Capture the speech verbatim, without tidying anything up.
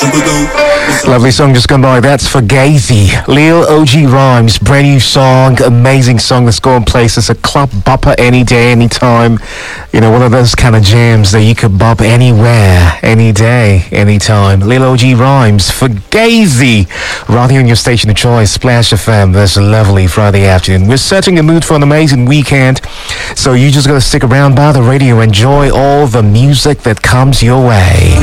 Lovely song just gone by. That's Fugazi. Lil O G Rhymes, brand new song, amazing song that's going places. A club bopper any day, anytime. You know, one of those kind of jams that you could bop anywhere, any day, anytime. Lil O G Rhymes, Fugazi. Right here on your station of choice, Splash F M. That's a lovely Friday afternoon. We're setting the mood for an amazing weekend. So you just gotta stick around by the radio, enjoy all the music that comes your way.